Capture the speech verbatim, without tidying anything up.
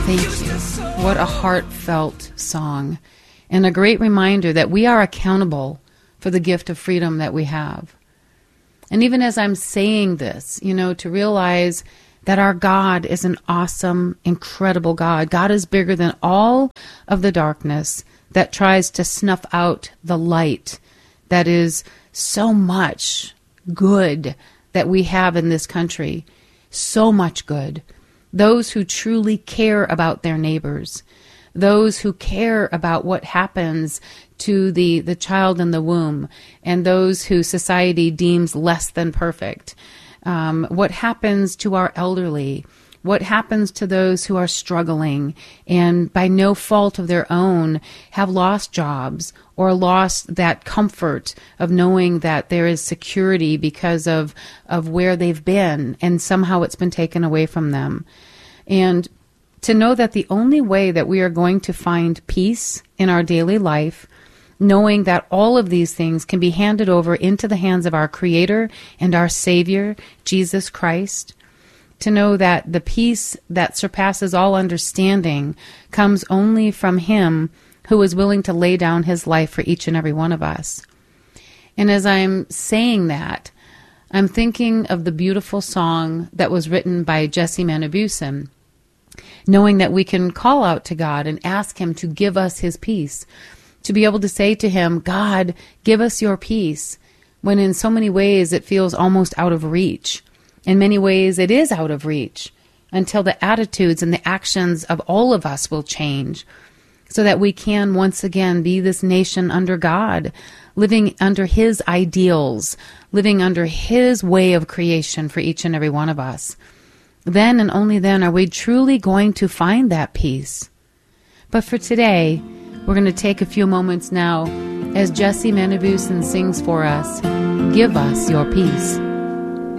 Thank you. What a heartfelt song. And a great reminder that we are accountable for the gift of freedom that we have. And even as I'm saying this, you know, to realize that our God is an awesome, incredible God. God is bigger than all of the darkness that tries to snuff out the light that is so much good that we have in this country. So much good. Those who truly care about their neighbors. Those who care about what happens to the, the child in the womb, and those who society deems less than perfect. Um, what happens to our elderly? What happens to those who are struggling and by no fault of their own have lost jobs or lost that comfort of knowing that there is security because of, of where they've been and somehow it's been taken away from them? And to know that the only way that we are going to find peace in our daily life, knowing that all of these things can be handed over into the hands of our Creator and our Savior, Jesus Christ, to know that the peace that surpasses all understanding comes only from Him who is willing to lay down His life for each and every one of us. And as I'm saying that, I'm thinking of the beautiful song that was written by Jesse Manibusan, knowing that we can call out to God and ask Him to give us His peace, to be able to say to Him, God, give us your peace, when in so many ways it feels almost out of reach. In many ways it is out of reach until the attitudes and the actions of all of us will change so that we can once again be this nation under God, living under His ideals, living under His way of creation for each and every one of us. Then and only then are we truly going to find that peace. But for today, we're going to take a few moments now as Jesse Manibusan sings for us, Give Us Your Peace.